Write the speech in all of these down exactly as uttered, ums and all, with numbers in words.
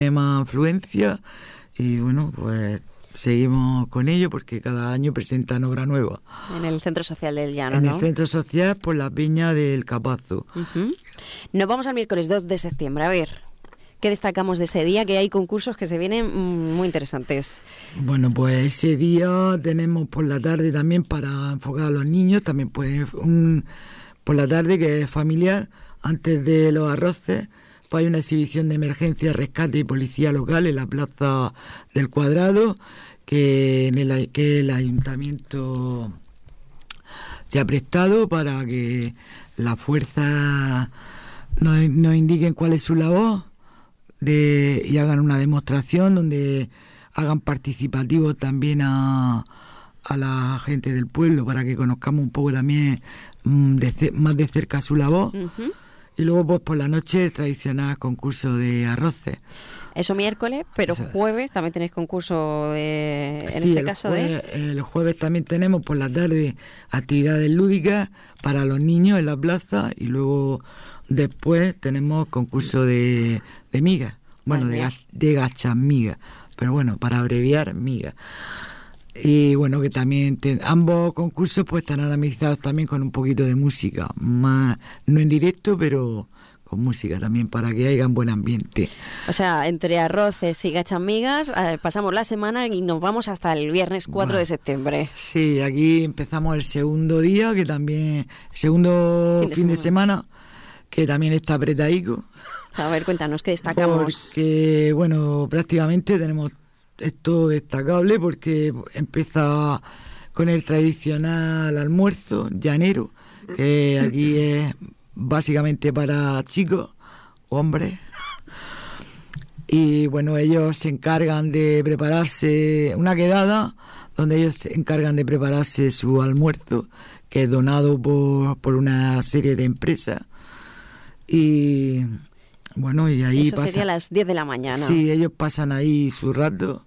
más afluencia y bueno, pues seguimos con ello porque cada año presentan obra nueva. En el Centro Social del Llano, En ¿no? el Centro Social por la Peña del Capazo. Uh-huh. Nos vamos al miércoles dos de septiembre. A ver, ¿qué destacamos de ese día? Que hay concursos que se vienen mmm, muy interesantes. Bueno, pues ese día tenemos por la tarde también para enfocar a los niños, también pues un, por la tarde que es familiar, antes de los arroces, pues hay una exhibición de emergencia, rescate y policía local en la Plaza del Cuadrado, que, en el, que el ayuntamiento se ha prestado para que las fuerzas nos, nos indiquen cuál es su labor de, y hagan una demostración donde hagan participativo también a, a la gente del pueblo para que conozcamos un poco también de, más de cerca su labor. Uh-huh. Y luego pues por la noche el tradicional concurso de arroces. Eso miércoles, pero Eso. jueves también tenéis concurso de, en sí, este el caso jueves, de... el jueves también tenemos por la tarde actividades lúdicas para los niños en la plaza y luego después tenemos concurso de, de migas, bueno, Ay, de, ga, de gachas migas, pero bueno, para abreviar, migas. Y bueno, que también te, ambos concursos pues están analizados también con un poquito de música, más no en directo, pero con música también para que haya un buen ambiente. O sea, entre arroces y gachamigas eh, pasamos la semana y nos vamos hasta el viernes cuatro bueno, de septiembre. Sí, aquí empezamos el segundo día, que también, segundo fin de, fin de semana. semana, que también está apretadico. A ver, cuéntanos, ¿qué destacamos? Porque, bueno, prácticamente tenemos esto destacable porque empieza con el tradicional almuerzo llanero, que aquí es básicamente para chicos, hombres, y bueno, ellos se encargan de prepararse una quedada donde ellos se encargan de prepararse su almuerzo, que es donado por, por una serie de empresas, y bueno, y ahí eso pasa, sería a las diez de la mañana. Sí, ellos pasan ahí su rato.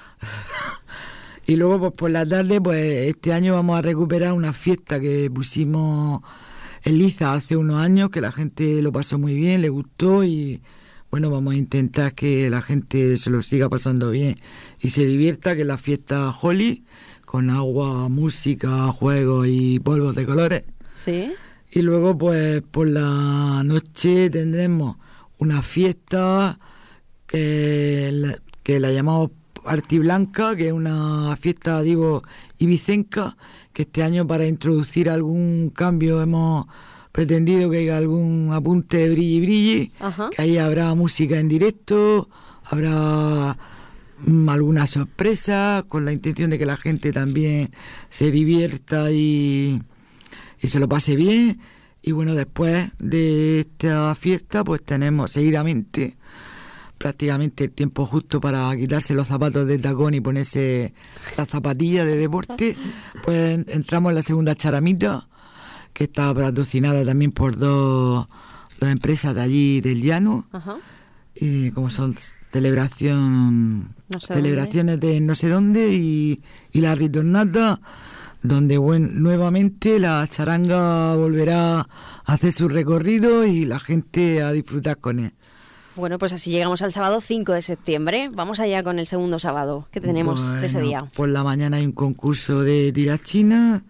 Y luego pues por la tarde, pues este año vamos a recuperar una fiesta que pusimos en Liza hace unos años, que la gente lo pasó muy bien, le gustó y bueno, vamos a intentar que la gente se lo siga pasando bien y se divierta, que es la fiesta Holly, con agua, música, juegos y polvos de colores. Sí. Y luego pues por la noche tendremos una fiesta que la, que la llamamos Artiblanca, que es una fiesta, digo, ibicenca, que este año para introducir algún cambio hemos pretendido que haya algún apunte de brilli brilli, Ajá. que ahí habrá música en directo, habrá mm, alguna sorpresa, con la intención de que la gente también se divierta y, y se lo pase bien. Y bueno, después de esta fiesta pues tenemos seguidamente prácticamente el tiempo justo para quitarse los zapatos de tacón y ponerse las zapatillas de deporte. Pues entramos en la segunda charamita, que está patrocinada también por dos, dos empresas de allí del Llano. Ajá. Y como son celebración no sé celebraciones dónde. de no sé dónde y, y la ritornata, donde bueno, nuevamente la charanga volverá a hacer su recorrido y la gente a disfrutar con él. Bueno, pues así llegamos al sábado cinco de septiembre. Vamos allá con el segundo sábado. ¿Qué tenemos bueno, de ese día? Por la mañana hay un concurso de tirachina.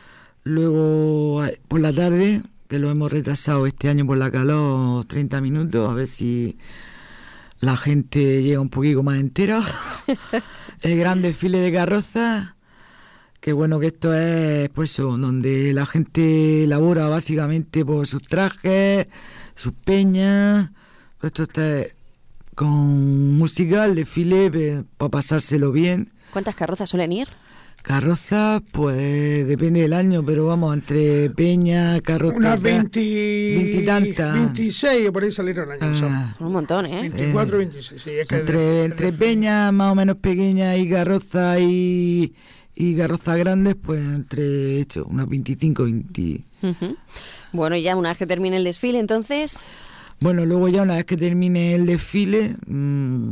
Luego por la tarde, que lo hemos retrasado este año por la calor, treinta minutos, a ver si la gente llega un poquito más entera. El gran desfile de carrozas. Qué bueno que esto es, pues eso, donde la gente elabora básicamente por sus trajes, sus peñas. Esto está con música, el desfile, para pasárselo bien. ¿Cuántas carrozas suelen ir? Carrozas, pues depende del año, pero vamos, entre peña, carrozas... Unas veinte, veintitantas. veintiséis, por ahí salieron el año. Ah, un montón, ¿eh? veinticuatro, eh, veintiséis, sí. Es que entre de, entre de peñas más o menos pequeñas y carrozas y, y carrozas grandes, pues entre, hecho, unas veinticinco, veinte... Uh-huh. Bueno, ya una vez que termine el desfile, entonces... Bueno, luego ya una vez que termine el desfile, mmm,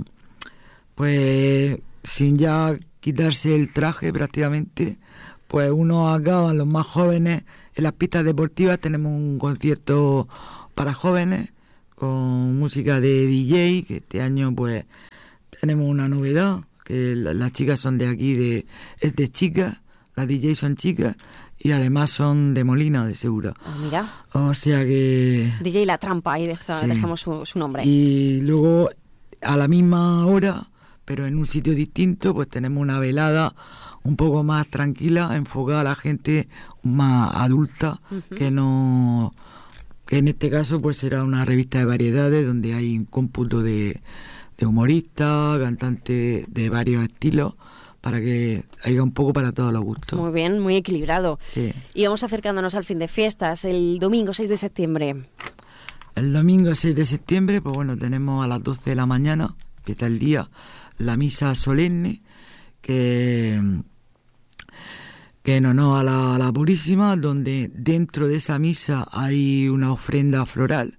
pues sin ya quitarse el traje prácticamente, pues uno acaban, los más jóvenes, en las pistas deportivas tenemos un concierto para jóvenes, con música de D J, que este año pues tenemos una novedad, que la, las chicas son de aquí, de es de chicas, las D J son chicas y además son de Molina, de Segura. Ah, mira. O sea que... D J La Trampa, ahí deja, sí. dejamos su, su nombre. Y luego a la misma hora, pero en un sitio distinto, pues tenemos una velada un poco más tranquila, enfocada a la gente más adulta, uh-huh. que no... que en este caso pues será una revista de variedades donde hay un cómputo de, de humoristas, cantantes de varios estilos, para que haya un poco para todos los gustos. Muy bien, muy equilibrado. Sí. Y vamos acercándonos al fin de fiestas, el domingo seis de septiembre. El domingo seis de septiembre, pues bueno, tenemos a las doce de la mañana, que está el día, la misa solemne, que... que en honor a la, a la Purísima, donde dentro de esa misa hay una ofrenda floral.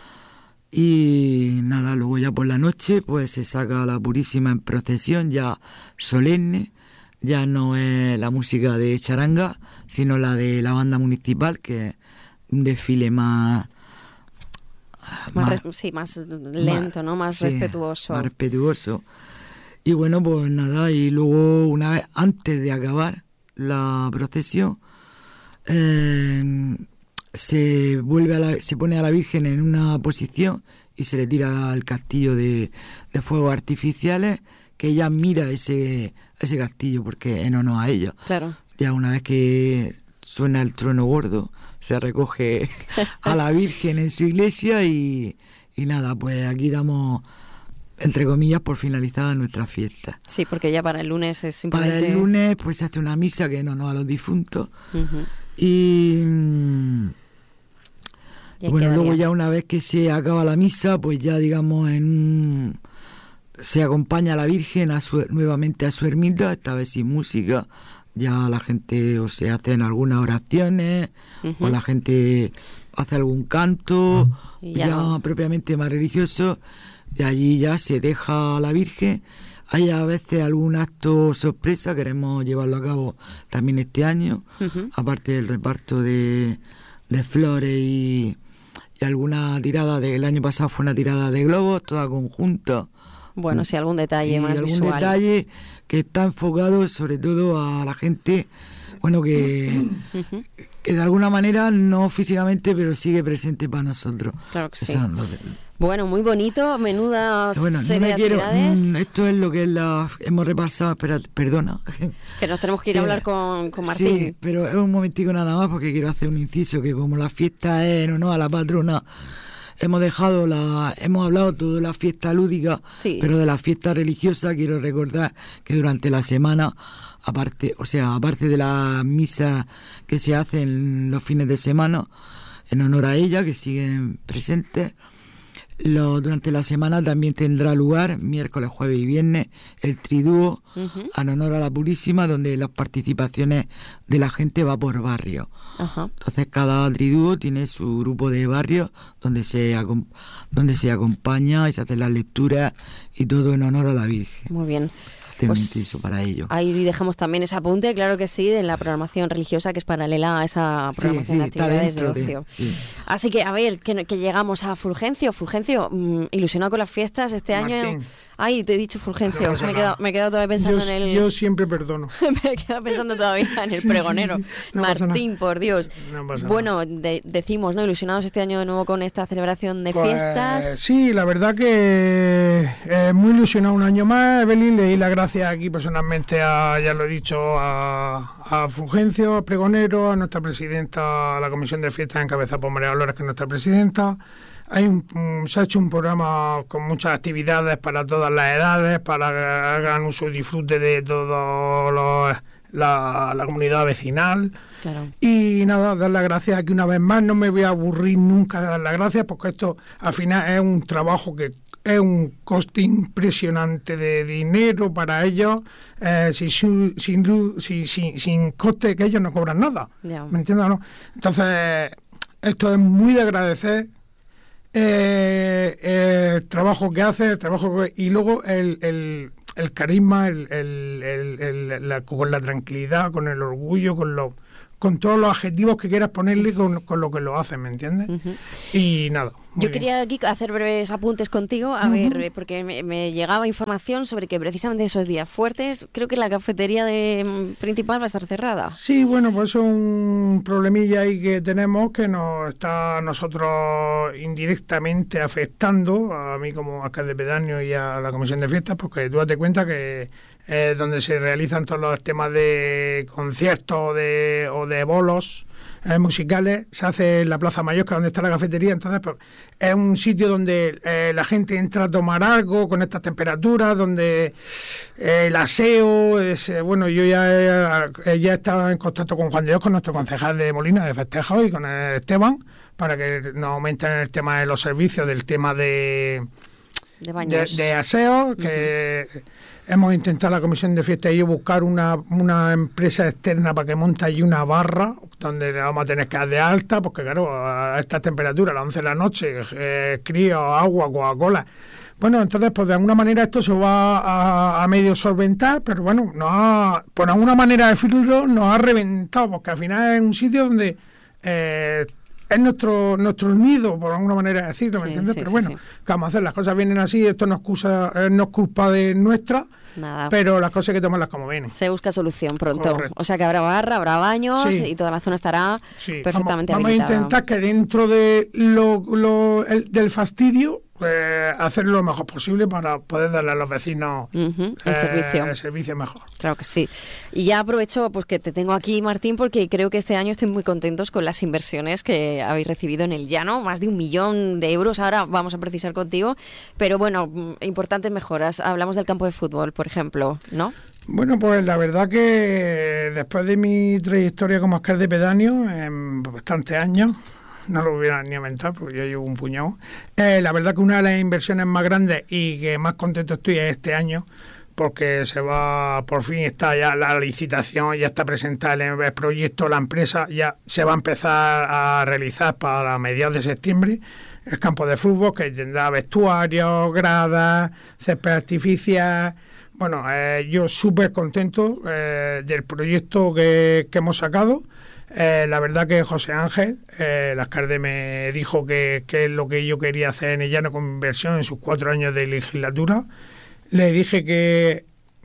Y nada, luego ya por la noche pues se saca a la Purísima en procesión, ya solemne, ya no es la música de charanga, sino la de la banda municipal, que es un desfile más... Más, más re, sí, más lento, más, ¿no? Más sí, respetuoso. Más respetuoso. Y bueno, pues nada, y luego una vez antes de acabar la procesión, eh, se vuelve a la, se pone a la Virgen en una posición y se le tira al castillo de, de fuegos artificiales, que ella mira ese ese castillo porque en honor a ella. Claro. Ya una vez que suena el trueno gordo, se recoge a la Virgen en su iglesia y, y nada, pues aquí damos, entre comillas, por finalizada nuestra fiesta. Sí, porque ya para el lunes es simplemente... Para el lunes pues se hace una misa que en honor a los difuntos. Uh-huh. Y, y bueno, luego bien. Ya una vez que se acaba la misa, pues ya digamos en se acompaña a la Virgen a su, nuevamente a su ermita, esta vez sin música. Ya la gente o se hacen algunas oraciones, uh-huh. o la gente hace algún canto, y ya, ya no. propiamente más religioso. De allí ya se deja a la Virgen. Hay a veces algún acto sorpresa, queremos llevarlo a cabo también este año, uh-huh. aparte del reparto de, de flores y, y alguna tirada, de, el año pasado fue una tirada de globos, toda conjunta. Bueno, sí, algún detalle y más algún visual. Algún detalle que está enfocado sobre todo a la gente, bueno, que, uh-huh. que de alguna manera, no físicamente, pero sigue presente para nosotros. Claro que sí. De, bueno, muy bonito, menuda bueno, serie no me de quiero, actividades. Mm, esto es lo que es la, hemos repasado, espera, perdona. Que nos tenemos que ir a hablar con, con Martín. Sí, pero es un momentico nada más porque quiero hacer un inciso, que como la fiesta es en honor a la patrona, hemos dejado la, hemos hablado todo de la fiesta lúdica, sí. pero de la fiesta religiosa quiero recordar que durante la semana, aparte, o sea, aparte de las misas que se hacen los fines de semana, en honor a ella, que siguen presentes, lo, durante la semana también tendrá lugar, miércoles, jueves y viernes, el tridúo, uh-huh. en honor a la Purísima, donde las participaciones de la gente va por barrio. Uh-huh. Entonces cada tridúo tiene su grupo de barrios donde se, donde se acompaña y se hacen las lecturas y todo en honor a la Virgen. Muy bien. Pues para ello. Ahí dejamos también ese apunte, claro que sí, de la programación religiosa que es paralela a esa programación sí, sí, de actividades de ocio. De, sí. Así que, a ver, que, que llegamos a Fulgencio. Fulgencio, mmm, ilusionado con las fiestas este Martín. año. Ay, te he dicho Fulgencio, me he, quedado, me he quedado todavía pensando yo, en el... Yo siempre perdono. me he quedado pensando todavía en el sí, pregonero. Sí, sí. No Martín, por Dios. No bueno, de, decimos, ¿no? Ilusionados este año de nuevo con esta celebración de pues, fiestas. Sí, la verdad que eh, muy ilusionado un año más, Evelyn. Le di las gracias aquí personalmente a, ya lo he dicho, a, a Fulgencio, a Pregonero, a nuestra presidenta, a la Comisión de Fiestas encabezada por María Dolores, que es nuestra presidenta. Hay un, un, se ha hecho un programa con muchas actividades para todas las edades, para que hagan uso y disfrute de toda la, la comunidad vecinal. Claro. Y nada, dar las gracias aquí una vez más. No me voy a aburrir nunca de dar las gracias, porque esto al final es un trabajo que es un coste impresionante de dinero para ellos, eh, sin, sin, sin, sin, sin coste que ellos no cobran nada. Yeah. ¿Me entiendes? ¿No? Entonces, esto es muy de agradecer. Eh, eh, el trabajo que hace, el trabajo que, y luego el, el, el carisma, el, el, el, el, la, con la tranquilidad, con el orgullo, con lo, con todos los adjetivos que quieras ponerle con, con lo que lo hacen, ¿me entiendes? Uh-huh. Y nada, Muy Yo bien. quería aquí hacer breves apuntes contigo, a uh-huh. ver, porque me, me llegaba información sobre que precisamente esos días fuertes, creo que la cafetería de principal va a estar cerrada. Sí, bueno, pues es un problemilla ahí que tenemos que nos está a nosotros indirectamente afectando, a mí como alcalde pedáneo y a la comisión de fiestas, porque tú date cuenta que es donde se realizan todos los temas de conciertos de, o de bolos eh, musicales, se hace en la Plaza Mayor, que es donde está la cafetería. Entonces pues, es un sitio donde eh, la gente entra a tomar algo con estas temperaturas, donde eh, el aseo es, eh, bueno, yo ya, eh, ya estaba en contacto con Juan de Dios, con nuestro concejal de Molina de festejos, y con Esteban, para que nos aumenten el tema de los servicios, del tema de de, baños. de, de aseo, que uh-huh. hemos intentado la comisión de fiestas y yo buscar una, una empresa externa para que monte allí una barra donde le vamos a tener que dar de alta, porque claro, a estas temperaturas, a las once de la noche, eh, crío, agua, Coca-Cola. Bueno, entonces, pues de alguna manera esto se va a, a medio solventar, pero bueno, nos ha, por alguna manera decirlo, nos ha reventado, porque al final es un sitio donde eh, es nuestro nuestro nido, por alguna manera de decirlo, ¿me sí, entiendes? Sí, pero sí, bueno, sí. ¿qué vamos a hacer? Las cosas vienen así, esto no es, excusa, eh, no es culpa de nuestra, Nada. Pero las cosas hay que tomarlas como vienen. Se busca solución pronto. Correcto. O sea que habrá barra, habrá baños sí. y toda la zona estará sí. perfectamente vamos, habilitada. Vamos a intentar que dentro de lo, lo el, del fastidio eh, hacerlo lo mejor posible para poder darle a los vecinos uh-huh, el, eh, servicio. el servicio mejor. Claro que sí. Y ya aprovecho pues que te tengo aquí, Martín, porque creo que este año estoy muy contentos con las inversiones que habéis recibido en el llano, más de un millón de euros. Ahora vamos a precisar contigo, pero bueno, importantes mejoras. Hablamos del campo de fútbol, por ejemplo, ¿no? Bueno, pues la verdad que después de mi trayectoria como alcalde pedáneo, en bastantes años, no lo hubiera ni aumentado porque yo llevo un puñado, eh, la verdad que una de las inversiones más grandes y que más contento estoy es este año, porque se va, por fin está ya la licitación, ya está presentada el, el proyecto, la empresa ya se va a empezar a realizar para mediados de septiembre, el campo de fútbol que tendrá vestuarios, gradas, césped artificial. Bueno, eh, yo súper contento eh, del proyecto que, que hemos sacado. Eh, la verdad que José Ángel, eh, el alcalde, me dijo que, que es lo que yo quería hacer en el llano con inversión en sus cuatro años de legislatura. Le dije que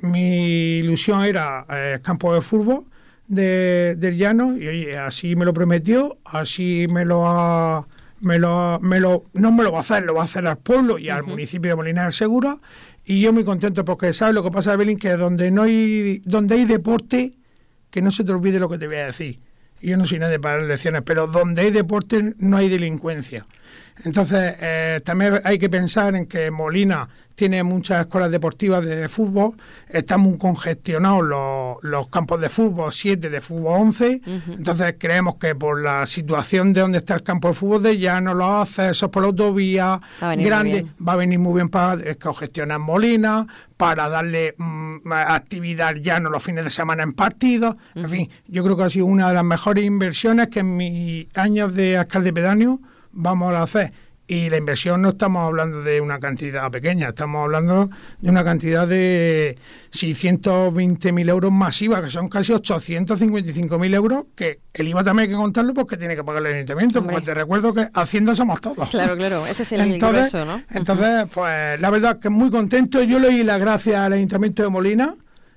mi ilusión era el eh, campo de fútbol de, del llano y oye, así me lo prometió, así me lo ha... Me lo, me lo, no me lo va a hacer, lo va a hacer al pueblo y al uh-huh. municipio de Molina del Segura, y yo muy contento porque sabes lo que pasa, Belín, que donde no hay donde hay deporte, que no se te olvide lo que te voy a decir, y yo no soy nadie para dar lecciones, pero donde hay deporte no hay delincuencia. Entonces eh, también hay que pensar en que Molina tiene muchas escuelas deportivas de fútbol, están muy congestionados los, los campos de fútbol, siete de fútbol once, uh-huh. entonces creemos que por la situación de donde está el campo de fútbol de llano, los accesos por la autovía grande, va a venir muy bien para descongestionar Molina, para darle mmm, actividad llano los fines de semana en partidos, uh-huh. en fin, yo creo que ha sido una de las mejores inversiones que en mis años de alcalde pedáneo vamos a hacer. Y la inversión no estamos hablando de una cantidad pequeña, estamos hablando de una cantidad de seiscientos veinte mil euros masiva, que son casi ochocientos cincuenta y cinco mil euros, que el I V A también hay que contarlo porque tiene que pagar el ayuntamiento, Hombre. porque te recuerdo que Hacienda somos todos. Claro, claro, ese es el entonces, grueso, ¿no? Entonces, pues la verdad que muy contento, yo le doy las gracias al Ayuntamiento de Molina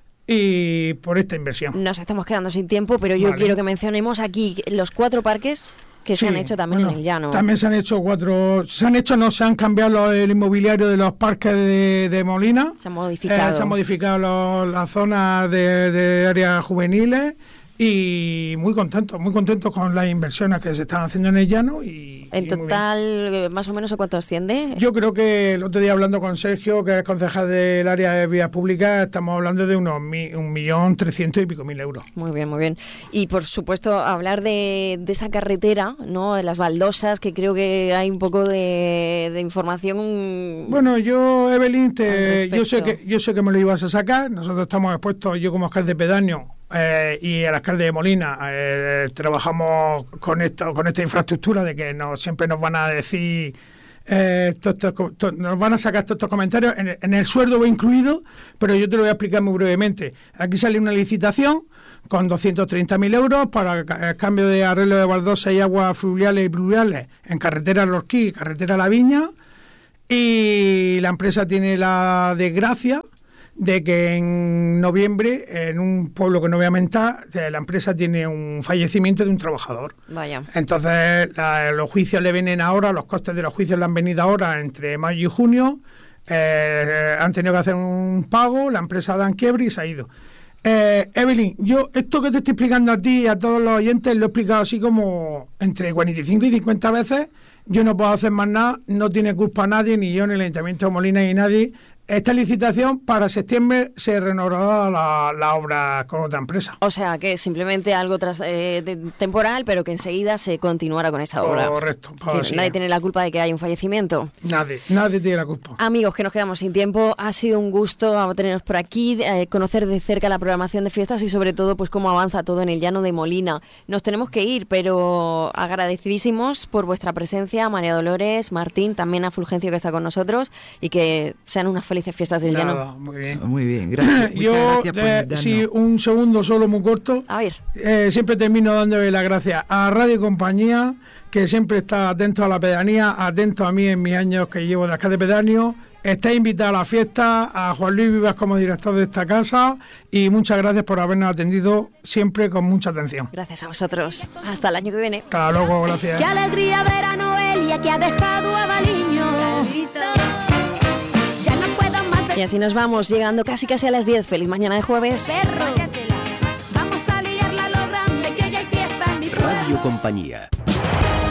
y por esta inversión. Nos estamos quedando sin tiempo, pero yo vale. quiero que mencionemos aquí los cuatro parques que sí, se han hecho también bueno, en el llano. También se han hecho cuatro, se han hecho, no se han cambiado el inmobiliario de los parques de, de Molina. Se han modificado. Eh, se han modificado los, las zonas de, de áreas juveniles y muy contentos, muy contentos con las inversiones que se están haciendo en el llano. Y, en y total, más o menos, ¿a cuánto asciende? Yo creo que el otro día hablando con Sergio, que es concejal del área de vías públicas, estamos hablando de unos mi, un millón trescientos y pico mil euros. Muy bien, muy bien. Y por supuesto, hablar de, de esa carretera, ¿no? De las baldosas, que creo que hay un poco de, de información. Bueno, yo, Evelyn, te, yo sé que yo sé que me lo ibas a sacar. Nosotros estamos expuestos, yo como alcalde pedáneo, Eh, y el alcalde de Molina eh, trabajamos con esto, con esta infraestructura de que nos, siempre nos van a decir eh, to, to, to, nos van a sacar todos estos comentarios en, en el sueldo va incluido, pero yo te lo voy a explicar muy brevemente. Aquí sale una licitación con doscientos treinta mil euros para el cambio de arreglo de baldosas y aguas fluviales y pluviales en carretera Lorquí y carretera La Viña. Y la empresa tiene la desgracia de que en noviembre, en un pueblo que no voy a mentar, la empresa tiene un fallecimiento de un trabajador. Vaya. Entonces, la, los juicios le vienen ahora, los costes de los juicios le han venido ahora entre mayo y junio. Eh, han tenido que hacer un pago, la empresa da en quiebre y se ha ido. Eh, Evelyn, yo esto que te estoy explicando a ti y a todos los oyentes lo he explicado así como entre cuarenta y cinco y cincuenta veces. Yo no puedo hacer más nada, no tiene culpa nadie, ni yo, ni el Ayuntamiento de Molina, ni nadie. Esta licitación para septiembre se renovará la, la obra con otra empresa. O sea, que simplemente algo tras, eh, de, temporal, pero que enseguida se continuará con esta obra. Correcto. Que nadie tiene la culpa de que haya un fallecimiento. Nadie, nadie tiene la culpa. Amigos, que nos quedamos sin tiempo, ha sido un gusto teneros por aquí, eh, conocer de cerca la programación de fiestas y sobre todo pues cómo avanza todo en el llano de Molina. Nos tenemos que ir, pero agradecidísimos por vuestra presencia, María Dolores, Martín, también a Fulgencio que está con nosotros y que sean unas felices fiestas del Nada, llano. Muy bien. Muy bien, gracias. Yo, Muchas gracias eh, por sí, un segundo solo muy corto. A ver. Eh, siempre termino dándole las gracias a Radio Compañía, que siempre está atento a la pedanía, atento a mí en mis años que llevo de acá de pedáneo. Está invitado a la fiesta, a Juan Luis Vivas como director de esta casa y muchas gracias por habernos atendido siempre con mucha atención. Gracias a vosotros. Hasta el año que viene. Hasta luego, gracias. Qué alegría ver a Noelia que ha dejado a Baliño. Ya no puedo más de Y así nos vamos, llegando casi casi a las diez. Feliz mañana de jueves. perro. Vamos a liarla a lo grande que ya hay fiesta en mi pueblo. Radio Compañía.